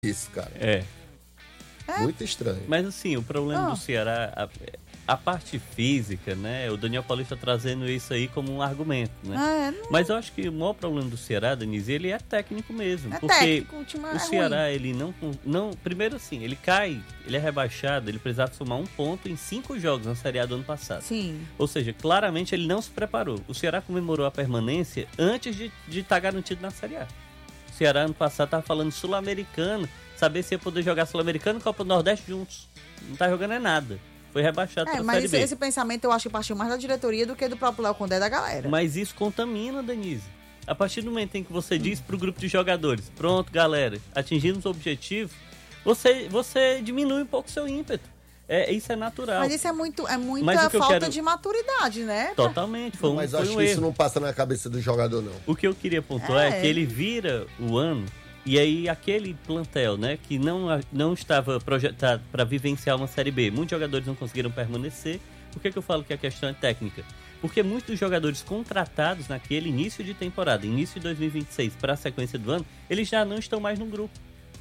Isso, cara. Muito estranho. Mas assim, o problema do Ceará, a parte física, né? O Daniel Paulista trazendo isso aí como um argumento, né? Mas eu acho que o maior problema do Ceará, Denise, ele é técnico mesmo. Porque técnico, o time é Ceará, ruim. ele não... Primeiro assim, ele cai, ele é rebaixado, ele precisava somar 1 ponto em 5 jogos na Série A do ano passado. Sim. Ou seja, claramente ele não se preparou. O Ceará comemorou a permanência antes de estar garantido na Série A. O Ceará ano passado estava falando sul-americano, saber se ia poder jogar sul-americano e Copa do Nordeste juntos. Não tá jogando nada. Foi rebaixado para a Série B. Mas esse pensamento eu acho que partiu mais da diretoria do que do próprio Léo Condé da galera. Mas isso contamina, Denise. A partir do momento em que você diz pro grupo de jogadores, pronto, galera, atingimos o objetivo, você diminui um pouco o seu ímpeto. Isso é natural. Mas isso é muita falta de maturidade, né? Totalmente. Mas acho que isso não passa na cabeça do jogador, não. O que eu queria pontuar é que ele vira o ano, e aí aquele plantel, né, que não estava projetado para vivenciar uma Série B, muitos jogadores não conseguiram permanecer. Por que eu falo que a questão é técnica? Porque muitos dos jogadores contratados naquele início de temporada, início de 2026, para a sequência do ano, eles já não estão mais no grupo.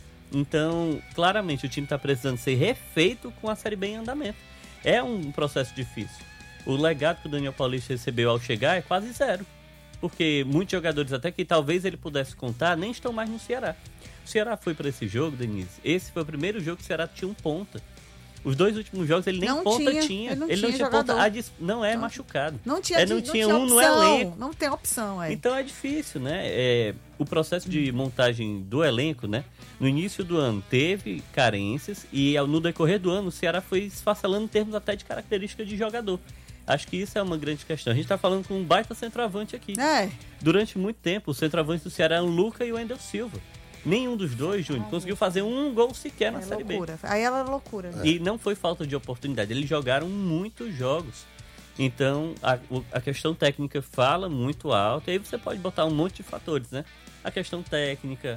Então, claramente, o time está precisando ser refeito com a Série B em andamento. É um processo difícil. O legado que o Daniel Paulista recebeu ao chegar é quase zero. Porque muitos jogadores, até que talvez ele pudesse contar, nem estão mais no Ceará. O Ceará foi para esse jogo, Denise. Esse foi o primeiro jogo que o Ceará tinha um ponta. Os 2 últimos jogos ele nem ponta tinha. Ele não tinha ponta. Não é machucado. Não tinha um no elenco. Não tem opção. Então é difícil, né? O processo de montagem do elenco, né? No início do ano teve carências e no decorrer do ano o Ceará foi esfacelando em termos até de características de jogador. Acho que isso é uma grande questão. A gente está falando com um baita centroavante aqui. Durante muito tempo, os centroavantes do Ceará eram o Luca e o Wendel Silva. Nenhum dos dois, Júnior, conseguiu fazer um gol sequer na Série B. Aí ela é loucura. E não foi falta de oportunidade. Eles jogaram muitos jogos. Então, a questão técnica fala muito alto. E aí você pode botar um monte de fatores, né? A questão técnica,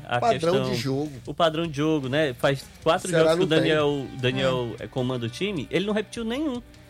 o padrão de jogo, né? Faz 4 jogos que o Daniel comanda o time, ele não repetiu nenhum.